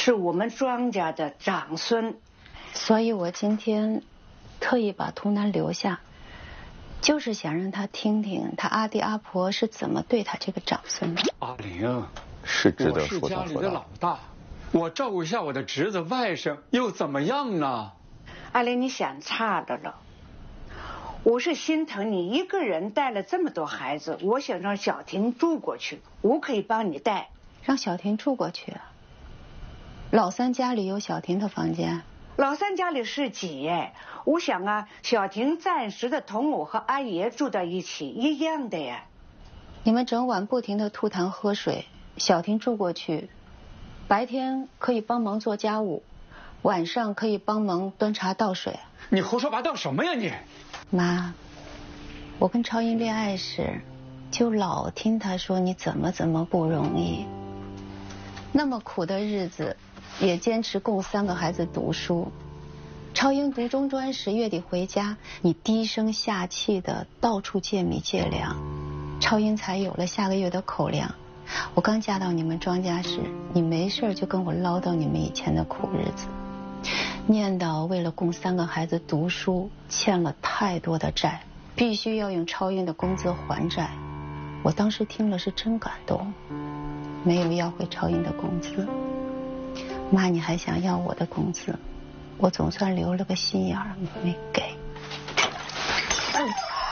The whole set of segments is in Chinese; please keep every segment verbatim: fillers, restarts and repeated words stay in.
是我们庄家的长孙， 所以我今天特意把图南留下，就是想让他听听他阿弟阿婆是怎么对他这个长孙的。 阿玲， 是值得我是说家里的道说道。 老大，我照顾一下我的侄子外甥又怎么样呢？ 阿玲，你想差了了。我是心疼你一个人带了这么多孩子，我想让小婷住过去，我可以帮你带。 让小婷住过去。老三家里有小婷的房间。 老三家里是挤哎，我想啊，小婷暂时的同我和阿爷住在一起一样的呀。 你们整晚不停的吐痰喝水，小婷住过去，白天可以帮忙做家务，晚上可以帮忙端茶倒水。 你胡说八道什么呀你？ 妈，我跟超英恋爱时，就老听他说你怎么怎么不容易，那么苦的日子，也坚持供三个孩子读书。超英读中专时，月底回家，你低声下气的到处借米借粮，超英才有了下个月的口粮。我刚嫁到你们庄家时，你没事就跟我唠叨你们以前的苦日子，念叨为了供三个孩子读书欠了太多的债，必须要用超英的工资还债。我当时听了是真感动，没有要回超英的工资。妈，你还想要我的工资，我总算留了个心眼儿没给。嗯、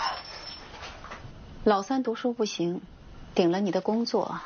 老三读书不行，顶了你的工作，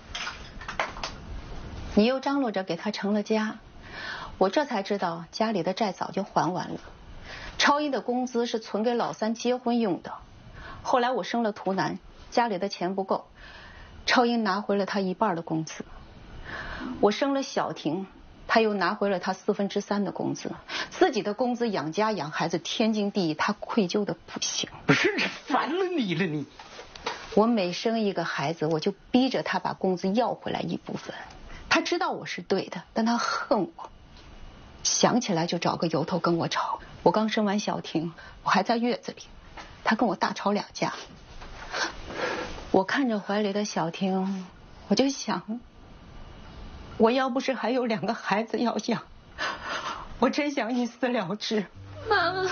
你又张罗着给他成了家，我这才知道家里的债早就还完了。超英的工资是存给老三结婚用的，后来我生了图南，家里的钱不够，超英拿回了他一半的工资。我生了小婷，他又拿回了他四分之三的工资，自己的工资养家养孩子天经地义，他愧疚的不行。 不是，烦了你了你。 我每生一个孩子，我就逼着他把工资要回来一部分。他知道我是对的，但他恨我，想起来就找个由头跟我吵。我刚生完小婷，我还在月子里，他跟我大吵两架。我看着怀里的小婷，我就想，我要不是还有两个孩子要养，我真想一死了之。 妈妈，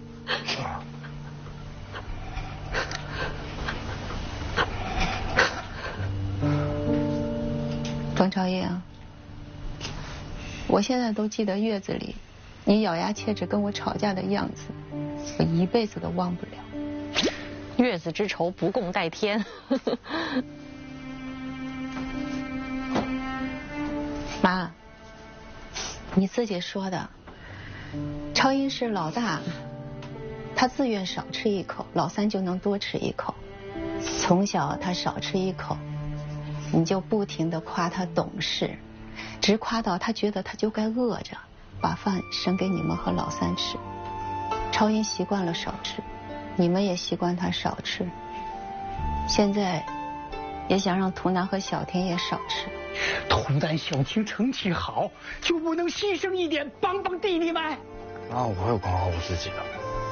庄超英，我现在都记得月子里你咬牙切齿跟我吵架的样子，我一辈子都忘不了。 月子之仇不共戴天。 妈，你自己说的，超英是老大，他自愿少吃一口，老三就能多吃一口。从小他少吃一口，你就不停地夸他懂事，直夸到他觉得他就该饿着，把饭省给你们和老三吃。超英习惯了少吃，你们也习惯他少吃，现在也想让图南和小婷也少吃。 图南小婷成绩好，就不能牺牲一点帮帮弟弟们？ 啊，我会管好我自己的。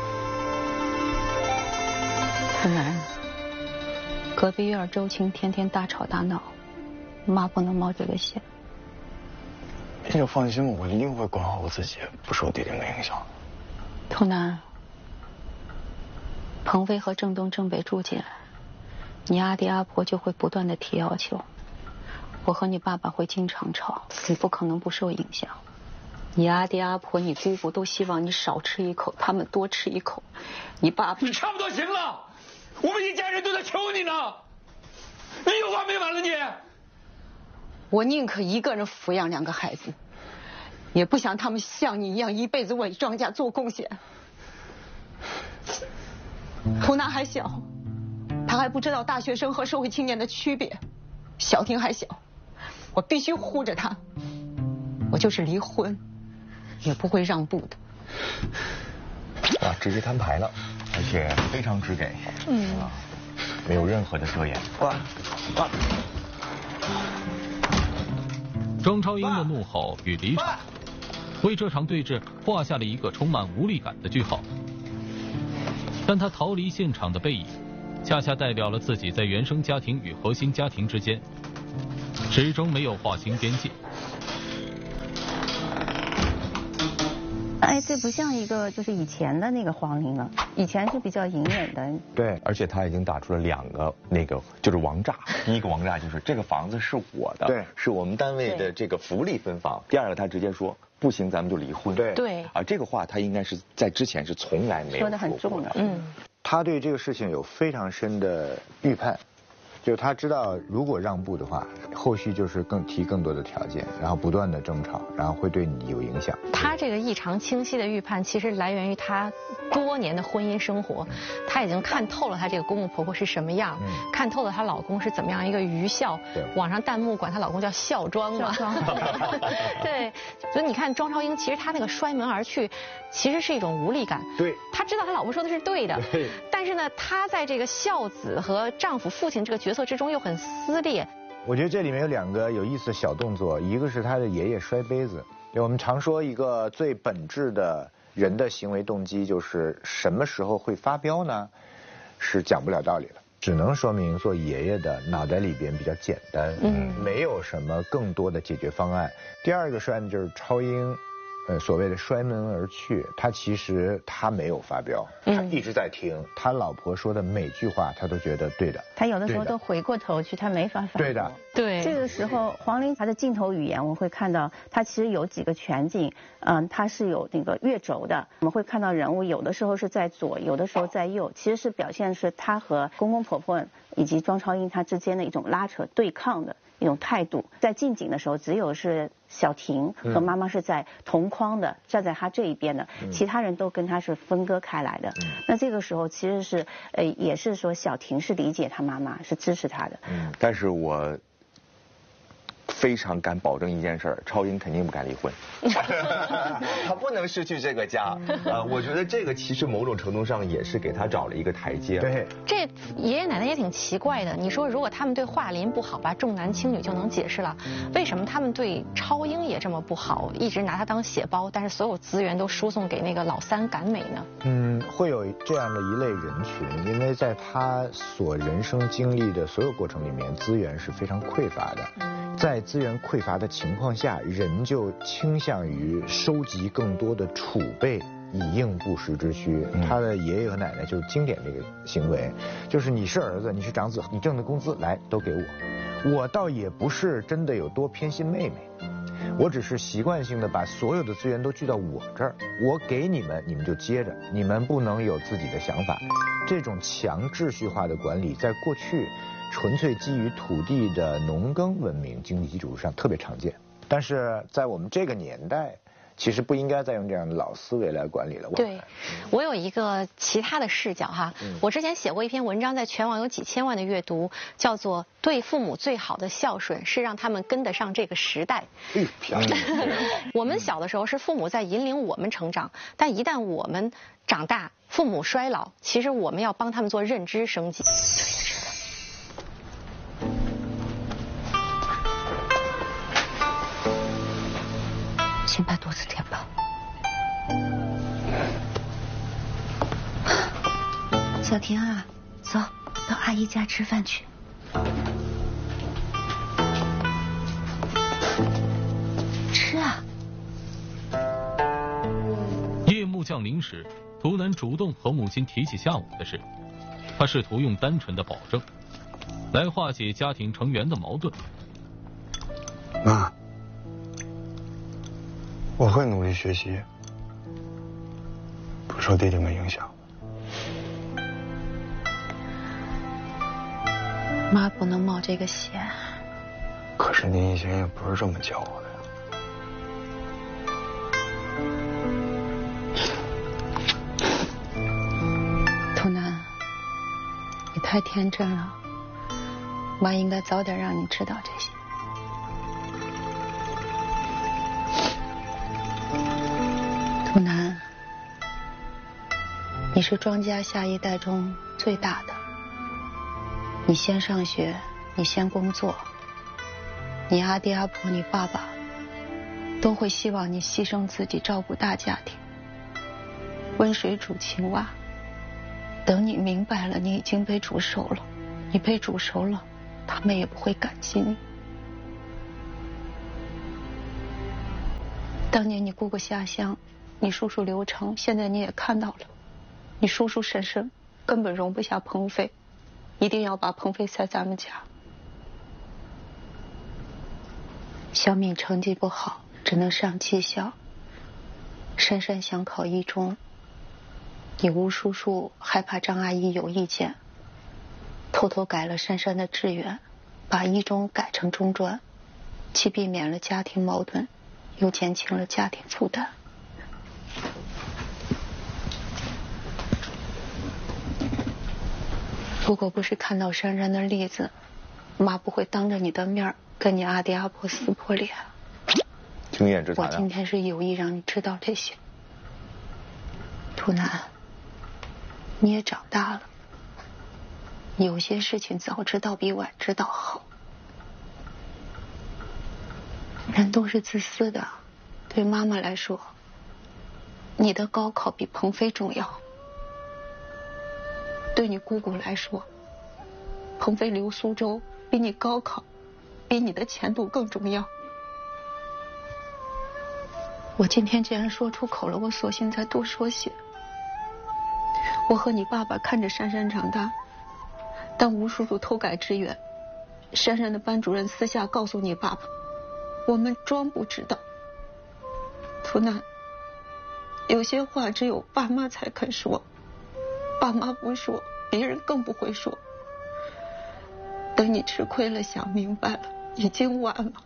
图南，隔壁院周青天天大吵大闹，妈不能冒这个险。 你就放心，我一定会管好我自己，不受弟弟们影响。 图南，鹏飞和郑东、郑北住进来，你阿弟阿婆就会不断的提要求，我和你爸爸会经常吵，你不可能不受影响。你阿弟阿婆、你姑姑都希望你少吃一口，他们多吃一口。你爸爸， 你差不多行了，我们一家人都在求你呢，你有完没完了你？ 我宁可一个人抚养两个孩子，也不想他们像你一样一辈子为庄家做贡献。图南还小，他还不知道大学生和社会青年的区别。小婷还小，我必须护着她。我就是离婚，也不会让步的。 哇，直接摊牌了，而且非常直给，嗯，没有任何的遮掩。 哇哇！ 庄超英的怒吼与离场，为这场对峙画下了一个充满无力感的句号。但他逃离现场的背影，恰恰代表了自己在原生家庭与核心家庭之间始终没有划清边界。 哎，这不像一个就是以前的那个黄龄了，以前是比较隐忍的。 对，而且他已经打出了两个那个就是王炸，第一个王炸就是这个房子是我的， 对， 是我们单位的这个福利分房。第二个他直接说不行，咱们就离婚。 对对啊，这个话他应该是在之前是从来没有说得很过重的， 嗯， 他对这个事情有非常深的预判，就他知道如果让步的话，后续就是更提更多的条件，然后不断的争吵，然后会对你有影响。 他这个异常清晰的预判，其实来源于他多年的婚姻生活，他已经看透了她这个公公婆婆是什么样， 嗯、 看透了她老公是怎么样一个愚孝，网上弹幕管她老公叫孝庄嘛，对，所以你看庄超英，其实她那个摔门而去，其实是一种无力感， 对， 她知道她老婆说的是对的， 对， 但是呢，她在这个孝子和丈夫、父亲这个角色之中又很撕裂。 我觉得这里面有两个有意思的小动作，一个是他的爷爷摔杯子。我们常说一个最本质的人的行为动机就是什么时候会发飙呢？是讲不了道理的，只能说明做爷爷的脑袋里边比较简单，嗯，没有什么更多的解决方案。第二个摔呢就是超英，呃，所谓的摔门而去，他其实他没有发飙，他一直在听他老婆说的每句话，他都觉得对的。 他有的时候都回过头去，他没法反驳。 对的， 对。 这个时候，黄龄她的镜头语言，我们会看到，她其实有几个全景，嗯，它是有那个月轴的。我们会看到人物有的时候是在左，有的时候在右，其实是表现是她和公公婆婆以及庄超英她之间的一种拉扯、对抗的一种态度。在近景的时候，只有是小婷和妈妈是在同框的，站在她这一边的，其他人都跟她是分割开来的。那这个时候其实是，呃，也是说小婷是理解她妈妈，是支持她的。 嗯，但是我非常敢保证一件事儿，超英肯定不敢离婚，他不能失去这个家。呃，我觉得这个其实某种程度上也是给他找了一个台阶。 对， 这爷爷奶奶也挺奇怪的。你说如果他们对华林不好吧，重男轻女就能解释了，为什么他们对超英也这么不好，一直拿他当血包，但是所有资源都输送给那个老三赶美呢？ 嗯，会有这样的一类人群，因为在他所人生经历的所有过程里面，资源是非常匮乏的。在资源匮乏的情况下，人就倾向于收集更多的储备，以应不时之需。嗯、他的爷爷和奶奶就是经典这个行为，就是你是儿子，你是长子，你挣的工资来都给我。我倒也不是真的有多偏心妹妹，我只是习惯性的把所有的资源都聚到我这儿，我给你们，你们就接着，你们不能有自己的想法。这种强秩序化的管理，在过去纯粹基于土地的农耕文明经济基础上特别常见，但是在我们这个年代，其实不应该再用这样的老思维来管理了。 对，我有一个其他的视角哈，嗯、我之前写过一篇文章，在全网有几千万的阅读，叫做《对父母最好的孝顺是让他们跟得上这个时代》。嗯，漂亮。我们小的时候是父母在引领我们成长，但一旦我们长大，父母衰老，其实我们要帮他们做认知升级。 先把肚子填饱。小婷啊，走到阿姨家吃饭去。吃啊！ 夜幕降临时，图南主动和母亲提起下午的事，他试图用单纯的保证来化解家庭成员的矛盾。 妈，我会努力学习，不受弟弟们影响。 妈不能冒这个险。 可是您以前也不是这么教我的呀。 图南，你太天真了，妈应该早点让你知道这些。图南，你是庄家下一代中最大的，你先上学，你先工作，你阿爹阿婆你爸爸都会希望你牺牲自己照顾大家庭，温水煮青蛙。等你明白了，你已经被煮熟了，你被煮熟了，他们也不会感激你。当年你顾过下乡， 你叔叔刘成，现在你也看到了，你叔叔婶婶根本容不下鹏飞，一定要把鹏飞在咱们家。小敏成绩不好，只能上技校。珊珊想考一中，你吴叔叔害怕张阿姨有意见，偷偷改了珊珊的志愿，把一中改成中专，既避免了家庭矛盾，又减轻了家庭负担。如果不是看到珊珊的例子，妈不会当着你的面跟你阿爹阿婆撕破脸。 经验之谈。 我今天是有意让你知道这些。图南，你也长大了，有些事情早知道比晚知道好。人都是自私的，对妈妈来说，你的高考比鹏飞重要；对你姑姑来说，鹏飞留苏州比你高考，比你的前途更重要。我今天既然说出口了，我索性再多说些。我和你爸爸看着珊珊长大，当吴叔叔偷改志愿，珊珊的班主任私下告诉你爸爸，我们装不知道。图南，有些话只有爸妈才肯说，爸妈不说，别人更不会说。等你吃亏了，想明白了，已经晚了。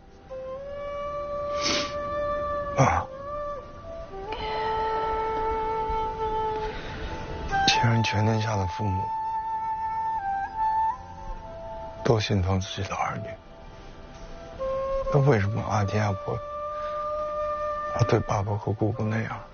妈，既然全天下的父母都心疼自己的儿女，那为什么阿爹阿婆要对爸爸和姑姑那样？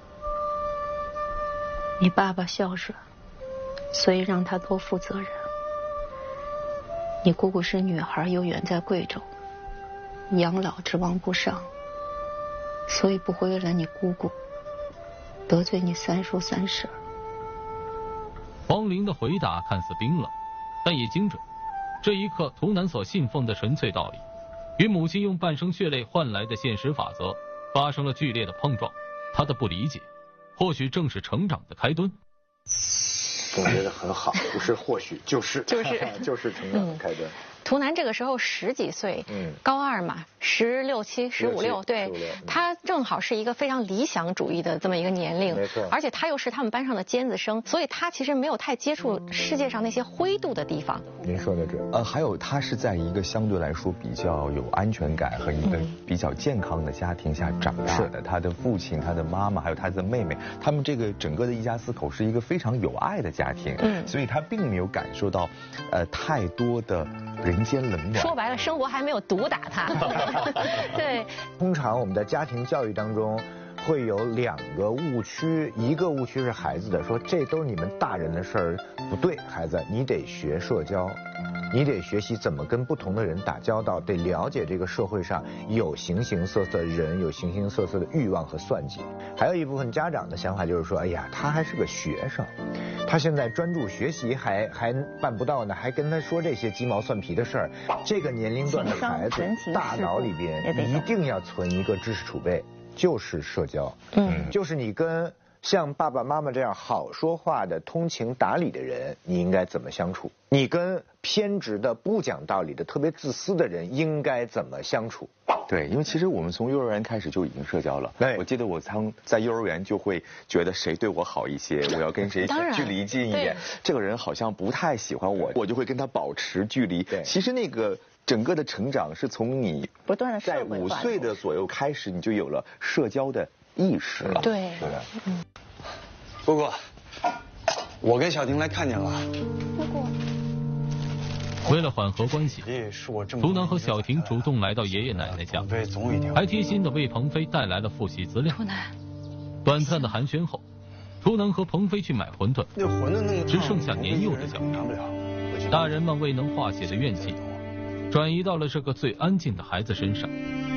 你爸爸孝顺，所以让他多负责任。你姑姑是女孩，又远在贵州，养老指望不上，所以不会为了你姑姑得罪你三叔三婶。 黄玲的回答看似冰冷，但也精准。这一刻，图南所信奉的纯粹道理，与母亲用半生血泪换来的现实法则发生了剧烈的碰撞。他的不理解，或许正是成长的开端。 总结得很好，不是或许就是就是就是成长的开端。 图南这个时候十几岁， 嗯， 高二嘛，十六七、十五六，对， 嗯、 他正好是一个非常理想主义的这么一个年龄， 没错。 而且他又是他们班上的尖子生，所以他其实没有太接触世界上那些灰度的地方。 您说的准。 呃，还有他是在一个相对来说比较有安全感和一个比较健康的家庭下长大的。嗯、他的父亲、他的妈妈还有他的妹妹，他们这个整个的一家四口是一个非常有爱的家庭。嗯，所以他并没有感受到，呃，太多的人间冷暖。 说白了，生活还没有毒打他。对。 通常我们在家庭教育当中会有两个误区，一个误区是孩子的，说这都是你们大人的事儿，不对，孩子，你得学社交。你得学习怎么跟不同的人打交道，得了解这个社会上有形形色色的人，有形形色色的欲望和算计。还有一部分家长的想法就是说，哎呀，他还是个学生，他现在专注学习还还办不到呢，还跟他说这些鸡毛蒜皮的事儿。这个年龄段的孩子，大脑里边一定要存一个知识储备，就是社交，嗯，就是你跟像爸爸妈妈这样好说话的、通情达理的人，你应该怎么相处？你跟偏执的、不讲道理的、特别自私的人应该怎么相处？ 对，因为其实我们从幼儿园开始就已经社交了。对，我记得我从在幼儿园就会觉得谁对我好一些，我要跟谁距离近一点。这个人好像不太喜欢我，我就会跟他保持距离。对，其实那个整个的成长是从你不断的在五岁的左右开始，你就有了社交的意识了。 对， 是的。 嗯。姑姑，我跟小婷来看见了。 姑姑。 为了缓和关系，图南和小婷主动来到爷爷奶奶家，还贴心的为鹏飞带来了复习资料。 图南， 短暂的寒暄后，图南和鹏飞去买馄饨， 那馄饨那个只剩下年幼的小婷。大人们未能化解的怨气，转移到了这个最安静的孩子身上。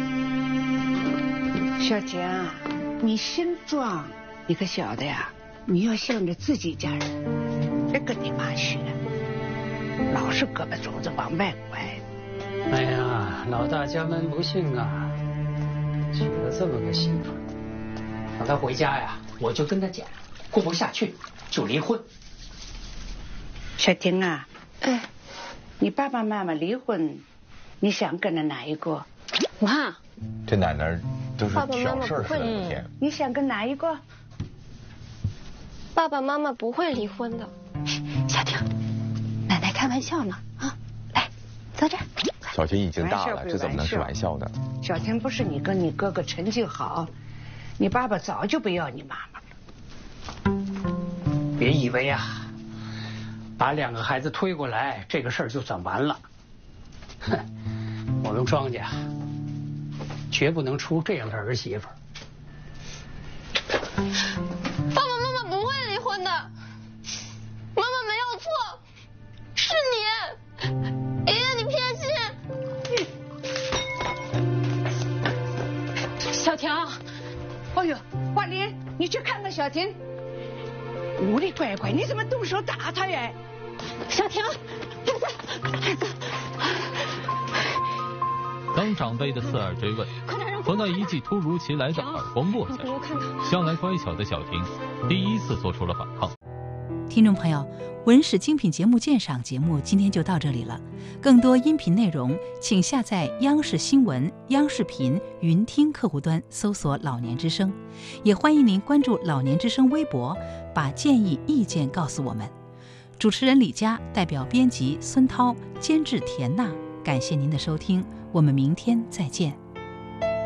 小婷，你心壮，你可晓得呀？你要向着自己家人，别跟你妈学。老是胳膊肘子往外拐。 哎呀，老大家门不幸啊，娶了这么个媳妇，让他回家呀， 我就跟他讲，过不下去就离婚。 小婷啊， 哎， 你爸爸妈妈离婚，你想跟着哪一个？ 妈， 这奶奶都是爸爸妈挑事儿妈不会似的，天。 你想跟哪一个？ 爸爸妈妈不会离婚的。 小婷，奶奶开玩笑呢啊！来，坐这儿。 小婷已经大了， 玩笑归这怎么能是玩笑呢？ 小婷不是你跟你哥哥成绩好，你爸爸早就不要你妈妈了。 别以为啊，把两个孩子推过来，这个事儿就算完了。哼，我们庄家绝不能出这样的儿媳妇。 爸爸妈妈不会离婚的，妈妈没有错，是你，爷爷你偏心。小婷， 哎呦，华林，你去看看小婷。我的乖乖，你怎么动手打她呀？ 小婷，孩子，孩子。 当长辈的刺耳追问和那一记突如其来的耳光落下时，向来乖巧的小婷第一次做出了反抗。 听众朋友，文史精品节目鉴赏节目今天就到这里了。更多音频内容，请下载央视新闻、央视频云听客户端，搜索“老年之声”。也欢迎您关注“老年之声”微博，把建议、意见告诉我们。主持人李佳，代表编辑孙涛，监制田娜，感谢您的收听，我们明天再见。